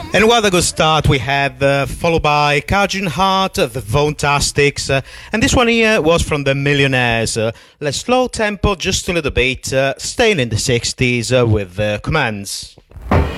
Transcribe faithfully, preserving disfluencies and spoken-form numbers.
And what a good start we had, uh, followed by Cajun Heart, the Vontastics, uh, and this one here was from the Millionaires. Uh, let's slow tempo just a little bit, uh, staying in the sixties uh, with uh, Commands.